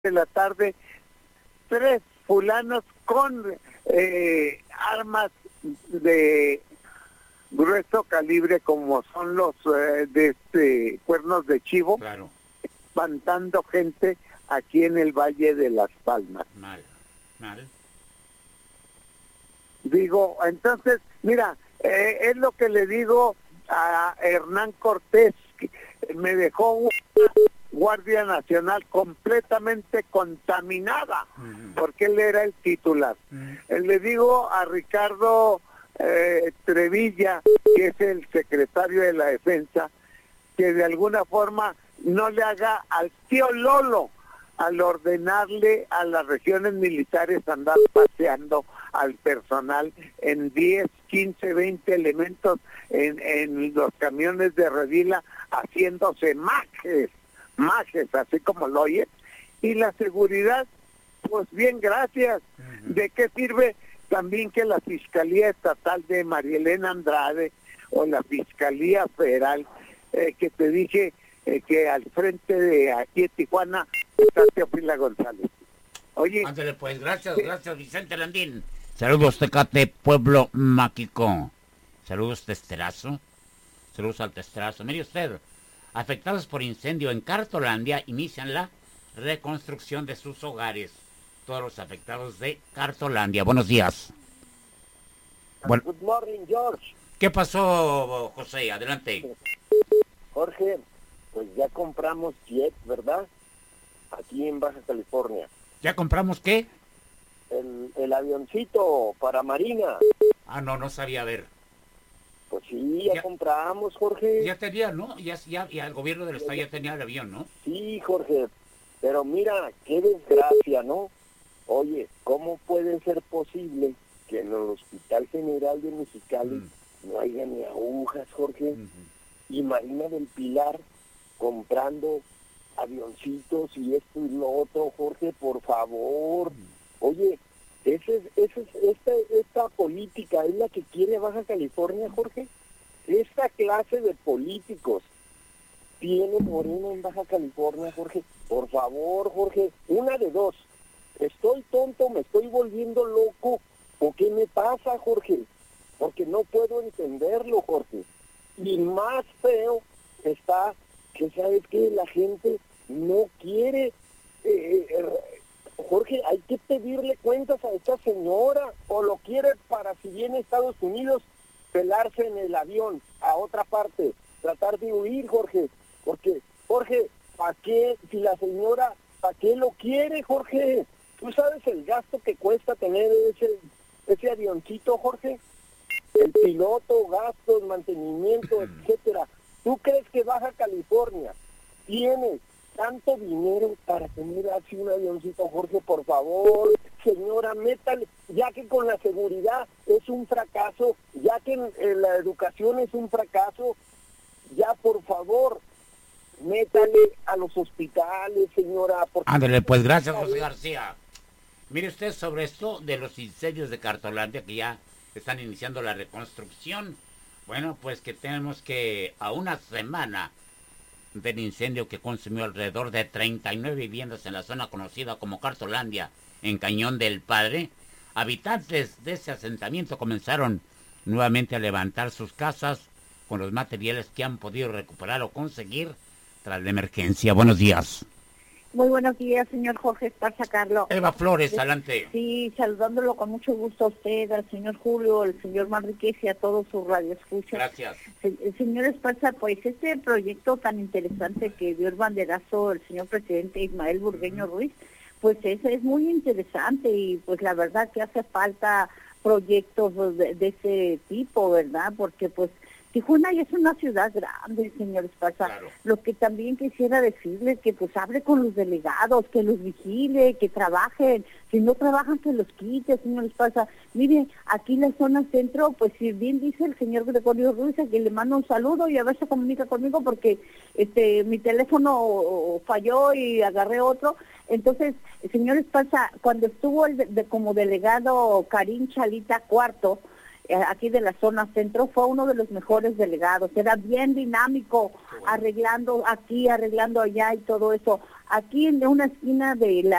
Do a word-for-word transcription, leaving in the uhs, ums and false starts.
de la tarde, tres fulanos con eh, armas de grueso calibre como son los eh, de este cuernos de chivo, claro, espantando gente aquí en el Valle de Las Palmas. Mal, mal. Digo, entonces, mira, eh, es lo que le digo a Hernán Cortés, que me dejó una Guardia Nacional completamente contaminada, uh-huh. porque él era el titular. Uh-huh. Le digo a Ricardo eh, Trevilla, que es el secretario de la Defensa, que de alguna forma no le haga al tío Lolo al ordenarle a las regiones militares andar paseando al personal en diez, quince, veinte elementos en, en los camiones de Redila haciéndose majes, majes, así como lo oyes. Y la seguridad, pues bien, gracias. Uh-huh. ¿De qué sirve también que la Fiscalía Estatal de María Elena Andrade o la Fiscalía Federal, eh, que te dije eh, que al frente de aquí en Tijuana está Teofila González? Oye. Ándale pues, gracias, ¿qué? Gracias Vicente Landín. Saludos Tecate, pueblo mágico. Saludos Testerazo. Saludos al Testerazo. Mire usted, afectados por incendio en Cartolandia inician la reconstrucción de sus hogares. Todos los afectados de Cartolandia. Buenos días. Bueno. Good morning, George. ¿Qué pasó, José? Adelante. Jorge, pues ya compramos jet, ¿verdad? Aquí en Baja California. ¿Ya compramos qué? El, el avioncito para Marina. Ah, no, no sabía ver. Pues sí, ya, ya compramos, Jorge. Ya tenía, ¿no? Ya, ya, ya el gobierno del estado ya tenía el avión, ¿no? Sí, Jorge, pero mira, qué desgracia, ¿no? Oye, ¿cómo puede ser posible que en el Hospital General de Mexicali mm. no haya ni agujas, Jorge? Uh-huh. Y Marina del Pilar comprando avioncitos y esto y lo otro, Jorge, por favor. Oye, ese es, ese es, esta, esta política es la que quiere Baja California, Jorge. Esta clase de políticos tiene Morena en Baja California, Jorge. Por favor, Jorge, una de dos. ¿Estoy tonto, me estoy volviendo loco? ¿O qué me pasa, Jorge? Porque no puedo entenderlo, Jorge. Y más feo está que, ¿sabes qué? La gente no quiere... Eh, eh, Jorge, hay que pedirle cuentas a esta señora, o lo quiere para, si viene a Estados Unidos, pelarse en el avión a otra parte, tratar de huir, Jorge, porque, Jorge, ¿para qué, si la señora, ¿para qué lo quiere, Jorge? ¿Tú sabes el gasto que cuesta tener ese, ese avioncito, Jorge? El piloto, gastos, mantenimiento, etcétera. ¿Tú crees que Baja California tiene tanto dinero para tener así un avioncito, Jorge? Por favor, señora, métale, ya que con la seguridad es un fracaso, ya que en, en la educación es un fracaso, ya por favor, métale a los hospitales, señora. Ándale, pues gracias, José García. Mire usted sobre esto de los incendios de Cartolandia, que ya están iniciando la reconstrucción. Bueno, pues que tenemos que a una semana del incendio que consumió alrededor de treinta y nueve viviendas en la zona conocida como Cartolandia, en Cañón del Padre, habitantes de ese asentamiento comenzaron nuevamente a levantar sus casas con los materiales que han podido recuperar o conseguir tras la emergencia. Buenos días. Muy buenos días, señor Jorge Esparza Carlos. Eva Flores, adelante. Sí, saludándolo con mucho gusto a usted, al señor Julio, al señor Manríquez y a todos sus radioescuchas. Gracias. Se, señor Esparza, pues este proyecto tan interesante que dio el banderazo el señor presidente Ismael Burgueño uh-huh. Ruiz, pues es, es muy interesante y pues la verdad que hace falta proyectos de, de ese tipo, ¿verdad? Porque pues Tijuana ya es una ciudad grande, señor Esparza. Claro. Lo que también quisiera decirle que pues hable con los delegados, que los vigile, que trabajen. Si no trabajan, que los quite, señor Esparza. Mire, aquí en la zona centro, pues si bien dice el señor Gregorio Ruiz, que le mando un saludo y a ver si se comunica conmigo porque este mi teléfono falló y agarré otro. Entonces, señor Esparza, cuando estuvo el de, de, como delegado Karim Chalita Cuarto, aquí de la zona centro, fue uno de los mejores delegados, era bien dinámico, bueno. arreglando aquí, arreglando allá y todo eso. Aquí en una esquina de la